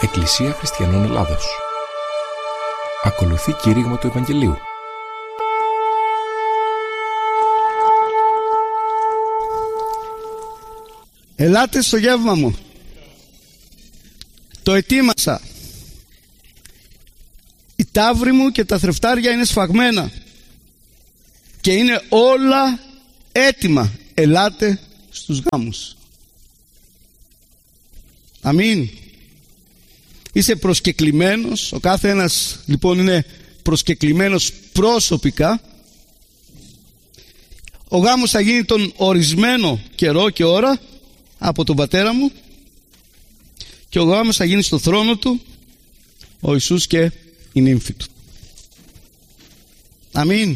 Εκκλησία Χριστιανών Ελλάδος. Ακολουθεί κήρυγμα του Ευαγγελίου. Ελάτε στο γεύμα μου. Το ετοίμασα. Οι ταύροι μου και τα θρεφτάρια είναι σφαγμένα και είναι όλα έτοιμα. Ελάτε στους γάμους. Αμήν. Είσαι προσκεκλημένος. Ο κάθε ένας λοιπόν είναι προσκεκλημένος προσωπικά. Ο γάμος θα γίνει τον ορισμένο καιρό και ώρα από τον πατέρα μου και ο γάμος θα γίνει στο θρόνο του, ο Ιησούς και η νύμφη του. Αμήν.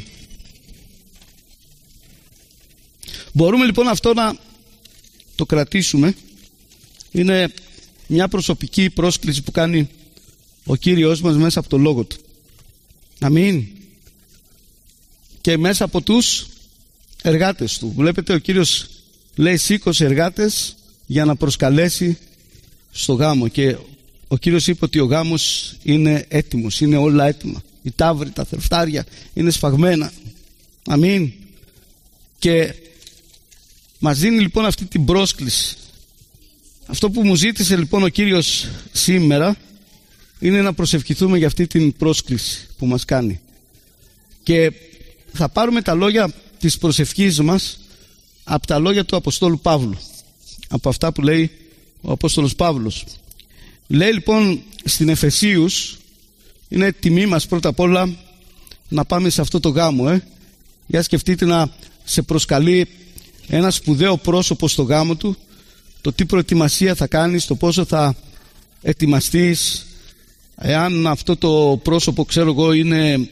Μπορούμε λοιπόν αυτό να το κρατήσουμε. Είναι μια προσωπική πρόσκληση που κάνει ο Κύριος μας μέσα από το Λόγο Του. Αμήν. Και μέσα από τους εργάτες Του. Βλέπετε, ο Κύριος λέει σήκωσε εργάτες για να προσκαλέσει στο γάμο, και ο Κύριος είπε ότι ο γάμος είναι έτοιμος, είναι όλα έτοιμα. Οι ταύροι, τα θρεφτάρια είναι σφαγμένα. Αμήν. Και μας δίνει λοιπόν αυτή την πρόσκληση. Αυτό που μου ζήτησε λοιπόν ο Κύριος σήμερα είναι να προσευχηθούμε για αυτή την πρόσκληση που μας κάνει. Και θα πάρουμε τα λόγια της προσευχής μας από τα λόγια του Αποστόλου Παύλου, από αυτά που λέει ο Απόστολος Παύλος. Λέει λοιπόν στην Εφεσίους, είναι τιμή μας πρώτα απ' όλα να πάμε σε αυτό το γάμο. Για σκεφτείτε να σε προσκαλεί ένα σπουδαίο πρόσωπο στο γάμο του, το τι προετοιμασία θα κάνεις, το πόσο θα ετοιμαστείς. Εάν αυτό το πρόσωπο, ξέρω εγώ, είναι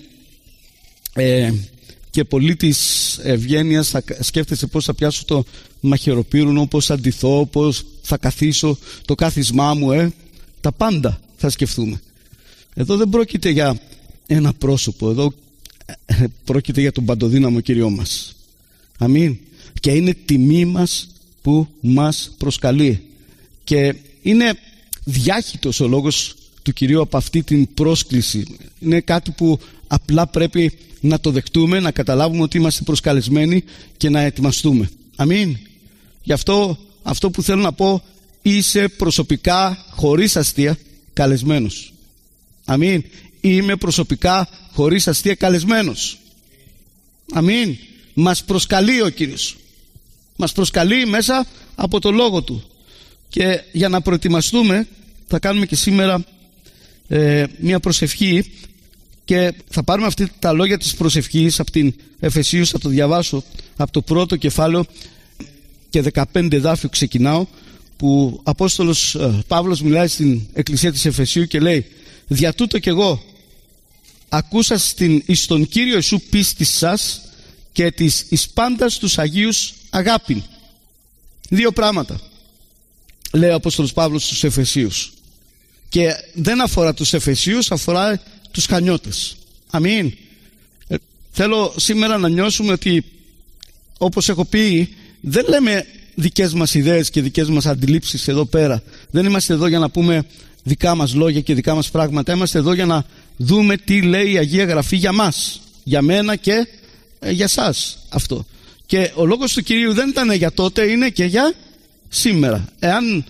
και πολύ της ευγένειας, θα σκέφτεσαι πώς θα πιάσω το μαχαιροπύρονο, πώς θα ντυθώ, πώς θα καθίσω, το κάθισμά μου, τα πάντα θα σκεφτούμε. Εδώ δεν πρόκειται για ένα πρόσωπο, εδώ πρόκειται για τον παντοδύναμο Κύριό μας. Αμήν. Και είναι τιμή μας που μας προσκαλεί, και είναι διάχυτος ο λόγος του Κυρίου από αυτή την πρόσκληση. Είναι κάτι που απλά πρέπει να το δεχτούμε, να καταλάβουμε ότι είμαστε προσκαλεσμένοι και να ετοιμαστούμε. Αμήν. Γι' αυτό που θέλω να πω, είσαι προσωπικά, χωρίς αστεία, καλεσμένος. Αμήν. Είμαι προσωπικά, χωρίς αστεία, καλεσμένος. Αμήν. Μας προσκαλεί ο Κύριος. Μας προσκαλεί μέσα από το Λόγο Του. Και για να προετοιμαστούμε θα κάνουμε και σήμερα μια προσευχή, και θα πάρουμε αυτή τα λόγια της προσευχής από την Εφεσίους. Θα το διαβάσω από το πρώτο κεφάλαιο και 15 εδάφιο ξεκινάω, που ο Απόστολος Παύλος μιλάει στην Εκκλησία της Εφεσίου και λέει: «Δια τούτο κι εγώ ακούσα εις τον Κύριο Ιησού πίστης σας και της εις πάντας τους Αγίους αγάπην». Δύο πράγματα λέει ο Απόστολος Παύλος στους Εφεσίους, και δεν αφορά τους Εφεσίους, αφορά τους Χανιώτες. Αμήν. Θέλω σήμερα να νιώσουμε ότι, όπως έχω πει, δεν λέμε δικές μας ιδέες και δικές μας αντιλήψεις εδώ πέρα. Δεν είμαστε εδώ για να πούμε δικά μας λόγια και δικά μας πράγματα. Είμαστε εδώ για να δούμε τι λέει η Αγία Γραφή για μας, για μένα και για σας αυτό. Και ο λόγος του Κυρίου δεν ήταν για τότε, είναι και για σήμερα. Εάν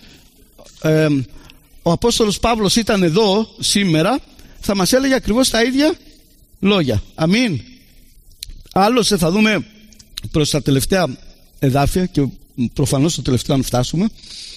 ο Απόστολος Παύλος ήταν εδώ σήμερα, θα μας έλεγε ακριβώς τα ίδια λόγια. Αμήν. Άλλωστε θα δούμε προς τα τελευταία εδάφια, και προφανώς το τελευταίο αν φτάσουμε,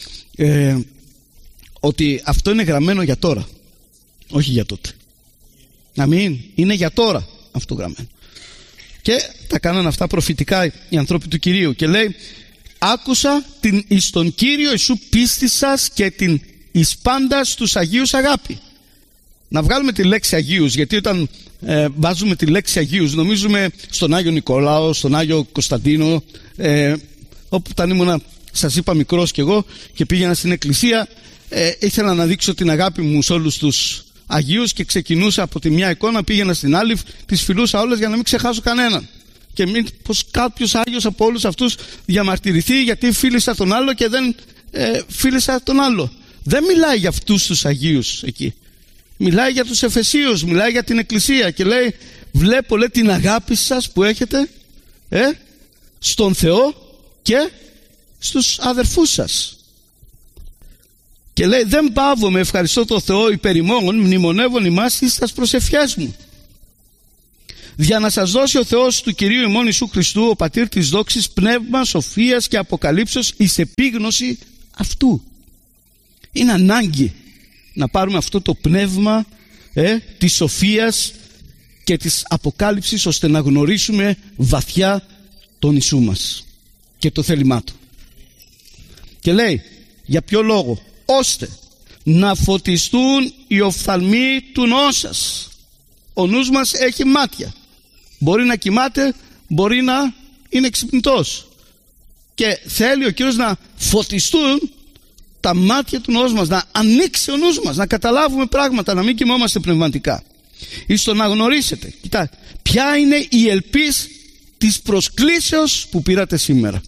ότι αυτό είναι γραμμένο για τώρα, όχι για τότε. Αμήν. Είναι για τώρα αυτό γραμμένο. Και τα κάνανε αυτά προφητικά οι ανθρώποι του Κυρίου, και λέει: «Άκουσα την εις τον Κύριο Ιησού πίστη σας και την εις πάντας τους Αγίους αγάπη». Να βγάλουμε τη λέξη Αγίους, γιατί όταν βάζουμε τη λέξη Αγίους νομίζουμε στον Άγιο Νικόλαο, στον Άγιο Κωνσταντίνο. Όπου όταν ήμουνα, σας είπα, μικρός κι εγώ, και πήγαινα στην εκκλησία, ήθελα να δείξω την αγάπη μου σε όλους τους Αγίους, και ξεκινούσα από τη μια εικόνα, πήγαινα στην άλλη, τις φιλούσα όλες για να μην ξεχάσω κανέναν. Και μην πως κάποιος Άγιος από όλους αυτούς διαμαρτυρηθεί γιατί φίλησα τον άλλο και δεν φίλησα τον άλλο. Δεν μιλάει για αυτούς τους Αγίους εκεί. Μιλάει για τους Εφεσίους, μιλάει για την Εκκλησία και λέει, βλέπω, λέει, την αγάπη σας που έχετε στον Θεό και στους αδερφούς σας. Και λέει, δεν παύομαι, ευχαριστώ τον Θεό υπέρ ημών, μνημονεύων ημάς εις τας προσευχές μου, για να σας δώσει ο Θεός του Κυρίου ημών Ιησού Χριστού, ο Πατήρ της δόξης, πνεύμα σοφίας και αποκαλύψεως εις επίγνωση αυτού. Είναι ανάγκη να πάρουμε αυτό το πνεύμα της σοφίας και της αποκάλυψης, ώστε να γνωρίσουμε βαθιά τον Ιησού μας και το θέλημά του. Και λέει, για ποιο λόγο? Ώστε να φωτιστούν οι οφθαλμοί του νόου σας. Ο νους μας έχει μάτια. Μπορεί να κοιμάται, μπορεί να είναι ξυπνητός. Και θέλει ο Κύριος να φωτιστούν τα μάτια του νους μας, να ανοίξει ο νους μας, να καταλάβουμε πράγματα, να μην κοιμόμαστε πνευματικά. Εις το να γνωρίσετε, κοιτάξτε, ποια είναι η ελπίς της προσκλήσεως που πήρατε σήμερα.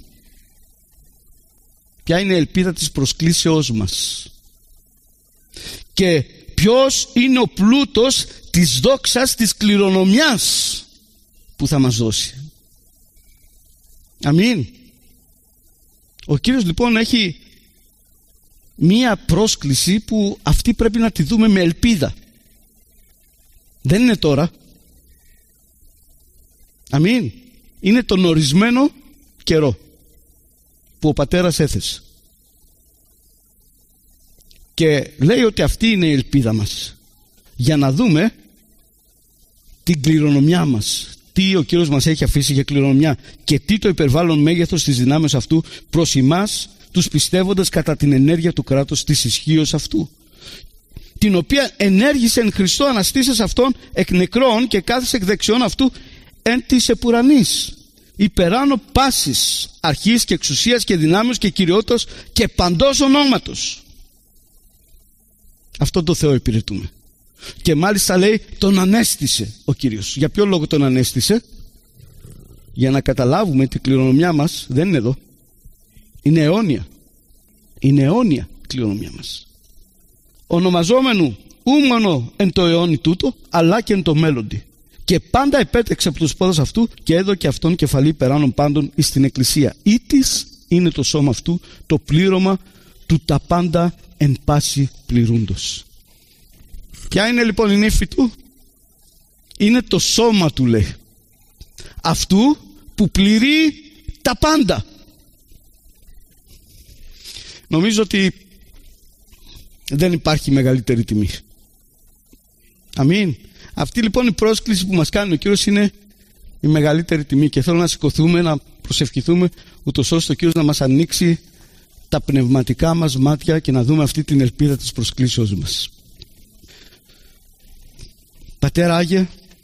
Ποια είναι η ελπίδα της προσκλήσεώς μας. Και ποιος είναι ο πλούτος της δόξας, της κληρονομιάς που θα μας δώσει. Αμήν. Ο Κύριος λοιπόν έχει μία πρόσκληση που αυτή πρέπει να τη δούμε με ελπίδα. Δεν είναι τώρα. Αμήν. Είναι τον ορισμένο καιρό που ο Πατέρας έθεσε. Και λέει ότι αυτή είναι η ελπίδα μας, για να δούμε την κληρονομιά μας, τι ο Κύριος μας έχει αφήσει για κληρονομιά και τι το υπερβάλλον μέγεθος της δυνάμεως αυτού προς εμάς τους πιστεύοντας κατά την ενέργεια του κράτους της ισχύως αυτού, την οποία ενέργησε εν Χριστώ αναστήσας αυτόν εκ νεκρών και κάθισε εκ δεξιών αυτού εν της επουρανής, υπεράνω πάσης αρχής και εξουσίας και δυνάμεως και κυριότητας και παντός ονόματος. Αυτό το Θεό υπηρετούμε. Και μάλιστα λέει, τον ανέστησε ο Κύριος. Για ποιο λόγο τον ανέστησε? Για να καταλάβουμε ότι η κληρονομιά μας δεν είναι εδώ. Είναι αιώνια. Είναι αιώνια η κληρονομιά μας. Ονομαζόμενου ούμονο εν το αιώνι τούτο, αλλά και εν το μέλλοντι. Και πάντα επέτρεξε από τους πόδους αυτού και έδωκε αυτόν κεφαλή περάνων πάντων εις την Εκκλησία. Ήτις είναι το σώμα αυτού, το πλήρωμα του τα πάντα εν πάση πληρούντος. Ποια είναι λοιπόν η νύφη του? Είναι το σώμα του, λέει, αυτού που πληρεί τα πάντα. Νομίζω ότι δεν υπάρχει μεγαλύτερη τιμή. Αμήν. Αυτή λοιπόν η πρόσκληση που μας κάνει ο Κύριος είναι η μεγαλύτερη τιμή, και θέλω να σηκωθούμε, να προσευχηθούμε, ούτως ώστε ο Κύριος να μας ανοίξει τα πνευματικά μας μάτια και να δούμε αυτή την ελπίδα της προσκλήσεως μας. Πατέρα Άγιε,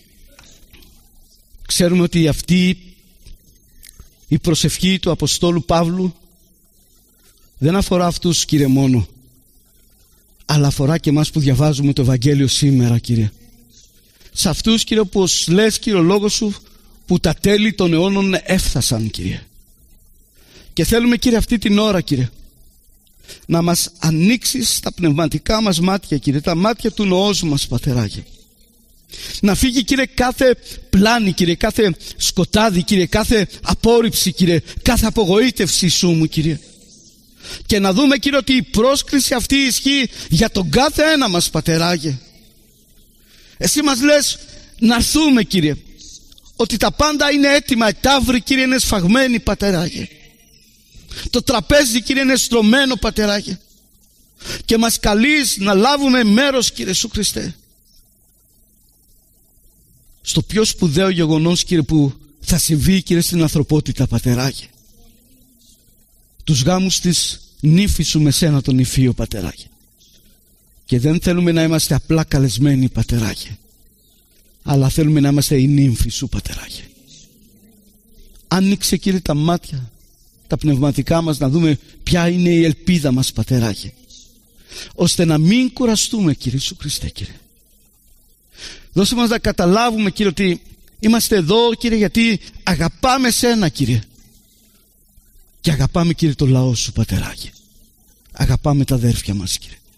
ξέρουμε ότι αυτή η προσευχή του Αποστόλου Παύλου δεν αφορά αυτούς, Κύριε, μόνο, αλλά αφορά και εμάς που διαβάζουμε το Ευαγγέλιο σήμερα, Κύριε. Σε αυτούς, Κύριε, όπως λες, Κύριε, ο λόγος σου, που τα τέλη των αιώνων έφτασαν, Κύριε. Και θέλουμε, Κύριε, αυτή την ώρα, Κύριε, να μας ανοίξεις τα πνευματικά μας μάτια, Κύριε, τα μάτια του νοός μας, Πατεράκη. Να φύγει, Κύριε, κάθε πλάνη, Κύριε, κάθε σκοτάδι, Κύριε, κάθε απόρριψη, Κύριε, κάθε απογοήτευση σου μου, Κύριε. Και να δούμε, Κύριε, ότι η πρόσκληση αυτή ισχύει για τον κάθε ένα μας, Πατεράκη. Εσύ μας λες να έρθουμε, Κύριε, ότι τα πάντα είναι έτοιμα, οι ταύροι, Κύριε, είναι σφαγμένοι, Πατεράκη. Το τραπέζι, Κύριε, είναι στρωμένο, Πατεράκη. Και μας καλείς να λάβουμε μέρος, Κύριε Ιησού Χριστέ, στο πιο σπουδαίο γεγονός, Κύριε, που θα συμβεί, Κύριε, στην ανθρωπότητα, Πατεράκη. Τους γάμους της νύφης σου με σένα τον Υφείο, Πατεράκη. Και δεν θέλουμε να είμαστε απλά καλεσμένοι, Πατεράκη, αλλά θέλουμε να είμαστε οι νύμφοι σου, Πατεράκη. Άνοιξε, Κύριε, τα μάτια, τα πνευματικά μας, να δούμε ποια είναι η ελπίδα μας, Πατεράκη, ώστε να μην κουραστούμε, Κύριε Ιησού Χριστέ, Κύριε. Δώσε μας να καταλάβουμε, Κύριε, ότι είμαστε εδώ, Κύριε, γιατί αγαπάμε σένα, Κύριε, και αγαπάμε, Κύριε, το λαό σου, Πατεράκη. Αγαπάμε τα αδέρφια μας, Κύριε.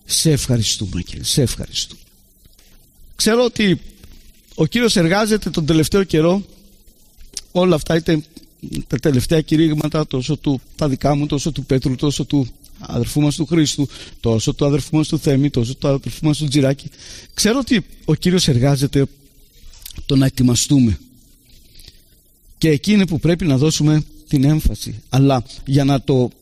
Σε ευχαριστούμε, Κύριε, σε ευχαριστούμε. Ξέρω ότι ο Κύριος εργάζεται τον τελευταίο καιρό. Όλα αυτά είτε τα τελευταία κηρύγματα, τόσο τα δικά μου, τόσο του Πέτρου, τόσο του αδερφού μας του Χρήστου, τόσο του αδερφού μας του Θέμη, τόσο του αδερφού μας του Τζιράκη. Ξέρω ότι ο Κύριος εργάζεται το να ετοιμαστούμε. Και εκεί είναι που πρέπει να δώσουμε την έμφαση. Αλλά για να το